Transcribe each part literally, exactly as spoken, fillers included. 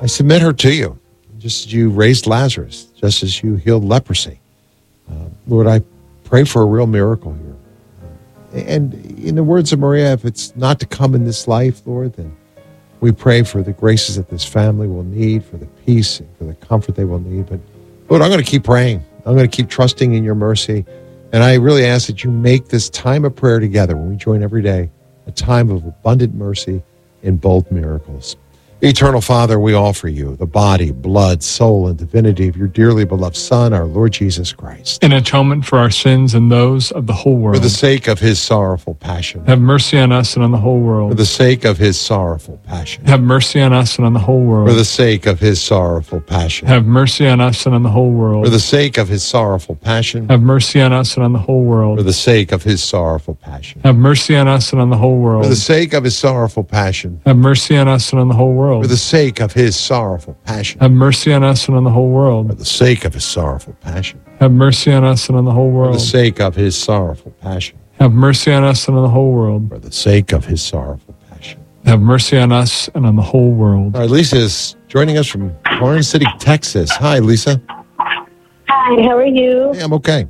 I submit her to you, just as you raised Lazarus, just as you healed leprosy. Uh, Lord, I pray for a real miracle here. And in the words of Maria, if it's not to come in this life, Lord, then we pray for the graces that this family will need, for the peace and for the comfort they will need. But Lord, I'm going to keep praying. I'm going to keep trusting in your mercy. And I really ask that you make this time of prayer together when we join every day a time of abundant mercy and bold miracles. Eternal Father, we offer you the body, blood, soul, and divinity of your dearly beloved Son, our Lord Jesus Christ. In atonement for our sins and those of the whole world. For the sake of his sorrowful passion. Have mercy on us and on the whole world. For the sake of his sorrowful passion. Have mercy on us and on the whole world. For the sake of his sorrowful passion. Have mercy on us and on the whole world. For the sake of his sorrowful passion. Have mercy on us and on the whole world. For the sake of his sorrowful passion. Have mercy on us and on the whole world. For the sake of his sorrowful passion. Have mercy on us and on the whole world. For the sake of his sorrowful passion. Have mercy on us and on the whole world. For the sake of his sorrowful passion. Have mercy on us and on the whole world. For the sake of his sorrowful passion. Have mercy on us and on the whole world. For the sake of his sorrowful passion. Have mercy on us and on the whole world. All right, Lisa is joining us from Orange City, Texas. Hi, Lisa. Hi, how are you? Hey, I'm okay.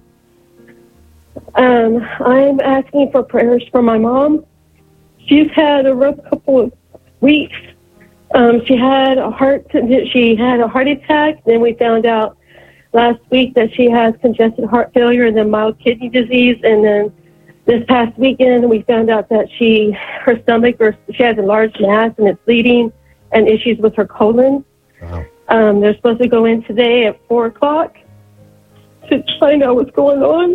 Um, I'm asking for prayers for my mom. She's had a rough couple of weeks. Um, she had a heart. She had a heart attack. Then we found out last week that she has congestive heart failure and then mild kidney disease. And then this past weekend, we found out that she, her stomach, or she has a large mass and it's bleeding, and issues with her colon. Wow. Um, they're supposed to go in today at four o'clock to find out what's going on.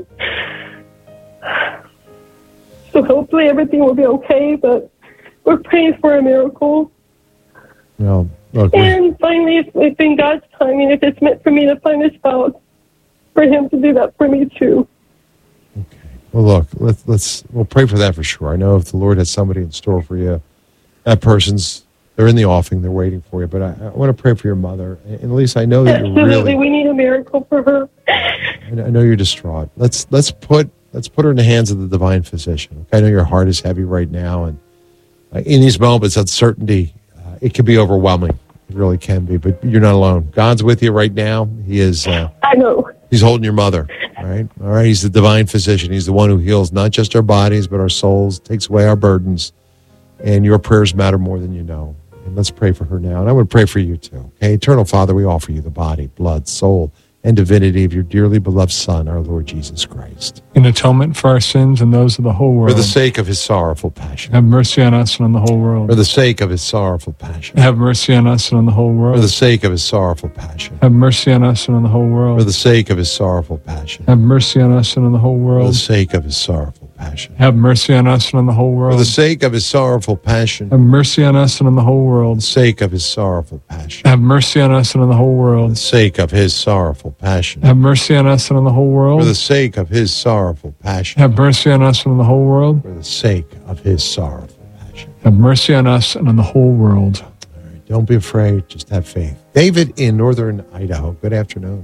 So hopefully everything will be okay, but we're praying for a miracle. Well, look, we- And finally, if, if in God's timing, if it's meant for me to find a spouse, for him to do that for me too. okay. Well, look, let's let's we'll pray for that for sure. I know if the Lord has somebody in store for you, that person's they're in the offing, they're waiting for you. But I, I want to pray for your mother, and at least I know that you're Absolutely, really. we need a miracle for her. I know you're distraught. Let's let's put let's put her in the hands of the divine physician. Okay? I know your heart is heavy right now, and uh, in these moments, uncertainty uh, it can be overwhelming. It really can be, but you're not alone. God's with you right now. He is. Uh, I know. He's holding your mother. All right, all right. He's the divine physician. He's the one who heals not just our bodies but our souls, takes away our burdens, and your prayers matter more than you know. And let's pray for her now, and I would pray for you too. Okay, Eternal Father, we offer you the body, blood, soul, and divinity of your dearly beloved Son, our Lord Jesus Christ. In atonement for our sins and those of the whole world. For the sake of his sorrowful passion. Have mercy on us and on the whole world. For the sake of his sorrowful passion. Have mercy on us and on the whole For world. the sake of his sorrowful passion. Have mercy on us and on the whole For world. the sake of his sorrowful passion. Have mercy on us and on the whole For the world. sake of his sorrowful passion. Have mercy on us and on the whole For world. the sake of his sorrowful passion. Have mercy on us and on the whole For world. the sake of his sorrowful passion. Have mercy on us and on the whole For the world. sake of his sorrowful passion. Have mercy on us and on the whole For world. the sake of his sorrowful passion. Have mercy on us and on the whole world. For the sake of his sorrowful passion. Have mercy on us and on the whole world. All right, don't be afraid. Just have faith. David in northern Idaho. Good afternoon.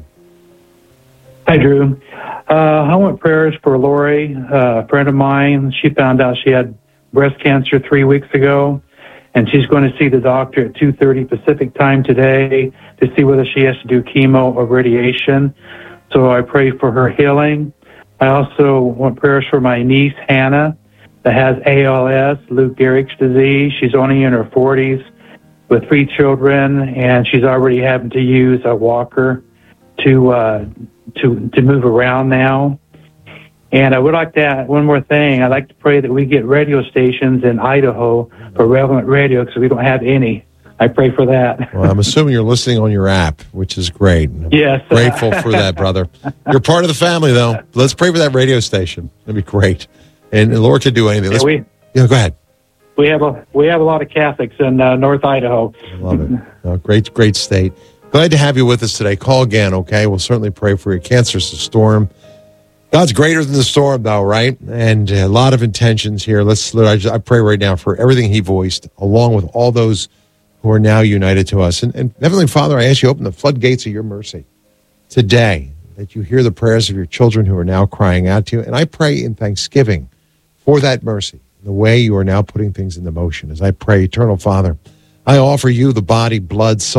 Hi, Drew. Uh, I want prayers for Lori, uh, a friend of mine. She found out she had breast cancer three weeks ago, and she's going to see the doctor at two thirty Pacific time today to see whether she has to do chemo or radiation. So I pray for her healing. I also want prayers for my niece, Hannah, that has A L S, Lou Gehrig's disease. She's only in her forties with three children, and she's already having to use a walker to uh, to to move around now. And I would like to add one more thing. I'd like to pray that we get radio stations in Idaho for relevant radio because we don't have any. I pray for that. Well, I'm assuming you're listening on your app, which is great. I'm Yes. grateful for that, brother. You're part of the family, though. Let's pray for that radio station. That'd be great. And the Lord could do anything. Yeah, Let's, we yeah, go ahead. we have a we have a lot of Catholics in uh, North Idaho. I love it. Oh, great, great state. Glad to have you with us today. Call again, okay? We'll certainly pray for you. Cancer's a storm. God's greater than the storm, though, right? And a lot of intentions here. Let's. I, just, I pray right now for everything he voiced, along with all those who are now united to us. And, and Heavenly Father, I ask you to open the floodgates of your mercy today, that you hear the prayers of your children who are now crying out to you. And I pray in thanksgiving for that mercy, the way you are now putting things into motion. As I pray, Eternal Father, I offer you the body, blood, soul,